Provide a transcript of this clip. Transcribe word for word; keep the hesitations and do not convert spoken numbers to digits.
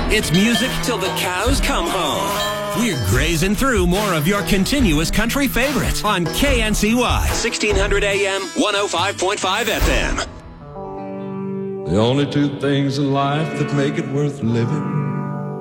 It's music till the cows come home. We're grazing through more of your continuous country favorites on K N C Y, sixteen hundred A M, one oh five point five F M. The only two things in life that make it worth living